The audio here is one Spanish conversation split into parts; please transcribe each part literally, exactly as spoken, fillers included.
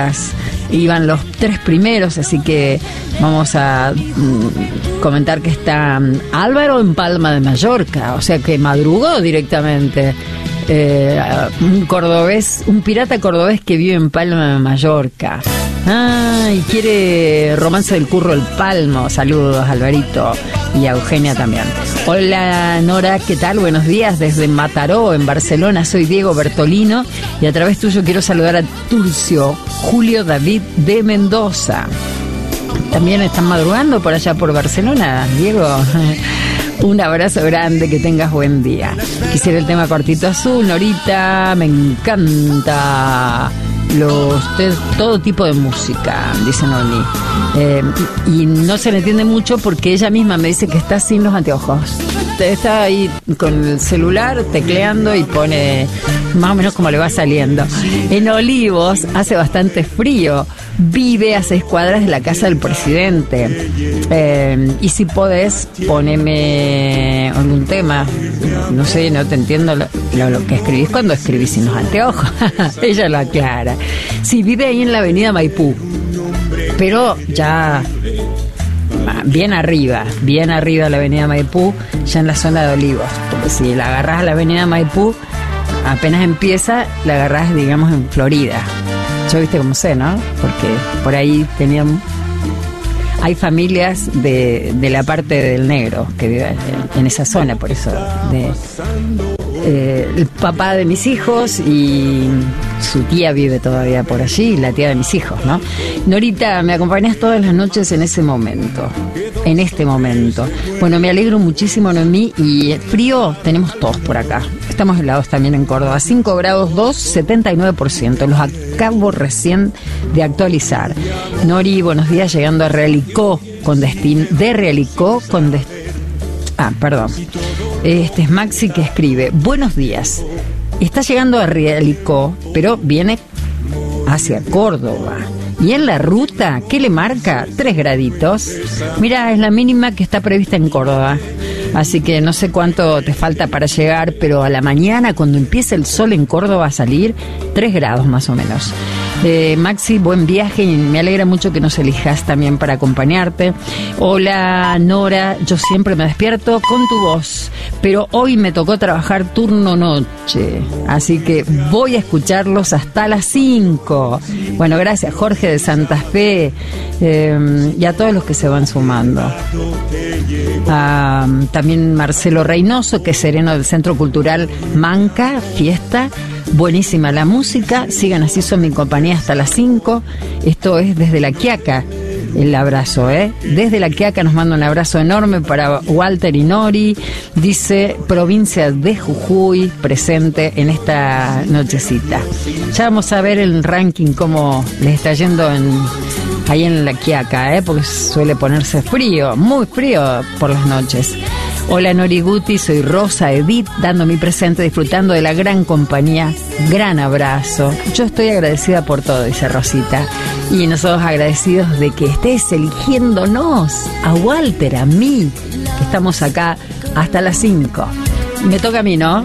Iban los tres primeros, así que vamos a mm, comentar que está um, Álvaro en Palma de Mallorca, o sea que madrugó directamente. Eh, un cordobés, un pirata cordobés que vive en Palma de Mallorca. Ah, y quiere Romance del Curro el Palmo. Saludos, Alvarito, y a Eugenia también. Hola, Nora, ¿qué tal? Buenos días desde Mataró, en Barcelona. Soy Diego Bertolino y a través tuyo quiero saludar a Turcio Julio David de Mendoza. También están madrugando por allá por Barcelona, Diego. Un abrazo grande, que tengas buen día. Quisiera el tema Cortito Azul, Norita, me encanta los te, todo tipo de música, dice Noni. Eh, y no se le entiende mucho porque ella misma me dice que está sin los anteojos. Está ahí con el celular tecleando y pone más o menos como le va saliendo. En Olivos hace bastante frío. Vive a seis cuadras de la casa del presidente. Eh, y si podés, poneme algún tema. No sé, no te entiendo lo, lo, lo que escribís cuando escribís sin los anteojos. Ella lo aclara. Sí, vive ahí en la avenida Maipú. Pero ya bien arriba, bien arriba de la avenida Maipú, ya en la zona de Olivos. Porque si la agarrás a la avenida Maipú, apenas empieza, la agarrás, digamos, en Florida. Yo viste cómo sé, ¿no? Porque por ahí tenían... Hay familias de, de la parte del negro que viven en, en esa zona, por eso. De, eh, el papá de mis hijos y su tía vive todavía por allí, la tía de mis hijos, ¿no? Norita, me acompañas todas las noches en ese momento, en este momento. Bueno, me alegro muchísimo, Noemí, y frío tenemos todos por acá. Estamos helados también en Córdoba, cinco grados dos, setenta y nueve por ciento. Los acabo recién de actualizar. Nori, buenos días, llegando a Realicó con destino, de Realicó con destino. Ah, perdón. Este es Maxi que escribe: buenos días. Está llegando a Realicó, pero viene hacia Córdoba. Y en la ruta, ¿qué le marca? Tres graditos. Mira, es la mínima que está prevista en Córdoba. Así que no sé cuánto te falta para llegar, pero a la mañana, cuando empiece el sol en Córdoba a salir, tres grados más o menos. Eh, Maxi, buen viaje, y me alegra mucho que nos elijas también para acompañarte. Hola, Nora, yo siempre me despierto con tu voz, pero hoy me tocó trabajar turno noche, así que voy a escucharlos hasta las cinco. Bueno, gracias, Jorge de Santa Fe, eh, y a todos los que se van sumando. Ah, también Marcelo Reynoso, que es sereno del Centro Cultural Manca, fiesta. Buenísima la música, sigan así, son mi compañía hasta las cinco. Esto es desde La Quiaca, el abrazo, ¿eh? Desde La Quiaca nos manda un abrazo enorme para Walter y Nori. Dice, provincia de Jujuy, presente en esta nochecita. Ya vamos a ver el ranking, cómo les está yendo en, ahí en La Quiaca, ¿eh? Porque suele ponerse frío, muy frío por las noches. Hola, Nori Guti, soy Rosa Edith, dando mi presente, disfrutando de la gran compañía. Gran abrazo. Yo estoy agradecida por todo, dice Rosita. Y nosotros agradecidos de que estés eligiéndonos, a Walter, a mí, que estamos acá hasta las cinco. Me toca a mí, ¿no?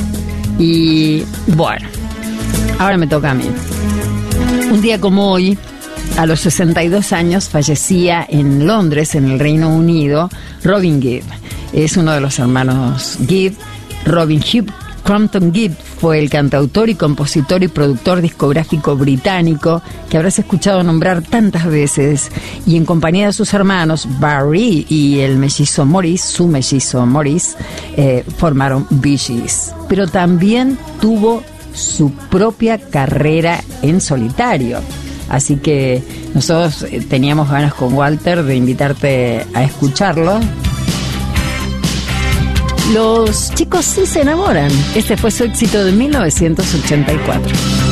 Y bueno, ahora me toca a mí. Un día como hoy, a los sesenta y dos años, fallecía en Londres, en el Reino Unido, Robin Gibb. Es uno de los hermanos Gibb. Robin Gibb Crampton Gibb fue el cantautor y compositor y productor discográfico británico que habrás escuchado nombrar tantas veces, y en compañía de sus hermanos Barry y el mellizo Morris, su mellizo Morris, eh, formaron Bee Gees. Pero también tuvo su propia carrera en solitario. Así que nosotros teníamos ganas con Walter de invitarte a escucharlo. Los chicos sí se enamoran. Este fue su éxito de mil novecientos ochenta y cuatro.